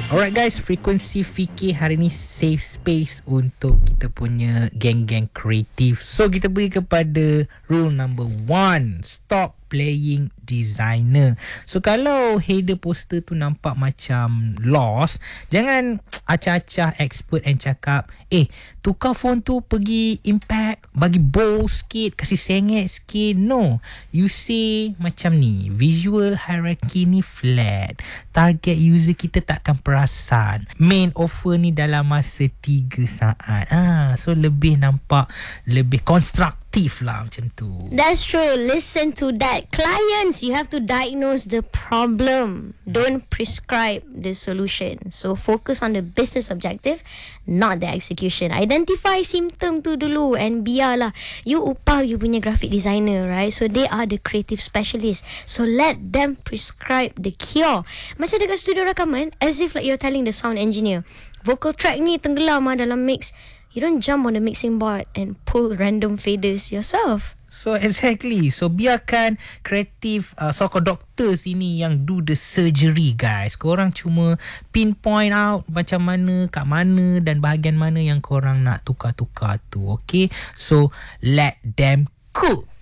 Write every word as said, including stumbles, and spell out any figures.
Alright guys, Frekuensi Fikir hari ni safe space untuk kita punya geng-geng kreatif. So kita pergi kepada rule number one, stop playing designer. So kalau header poster tu nampak macam lost, jangan acah-acah expert and cakap, eh tukar font tu pergi impact, bagi bold sikit, kasih sengit sikit. No, you say macam ni, visual hierarchy ni flat, target user kita takkan perasan, main offer ni dalam masa tiga saat. Ah, so lebih nampak lebih konstruktif lah macam tu. That's true. Listen to that. Clients, you have to diagnose the problem. Don't prescribe the solution. So focus on the business objective, not the execution. Identify symptom tu dulu and biarlah. You upah you punya graphic designer, right? So they are the creative specialist. So let them prescribe the cure. Macam dekat studio rakaman, as if like you're telling the sound engineer, vocal track ni tenggelam ah dalam mix. You don't jump on the mixing board and pull random faders yourself. So exactly. So biarkan kreatif uh, so-called doctors ini yang do the surgery guys. Korang cuma pinpoint out macam mana, kat mana dan bahagian mana yang korang nak tukar-tukar tu. Okay. So let them cook.